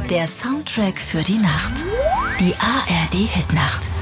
Der Soundtrack für die Nacht. Die ARD Hitnacht.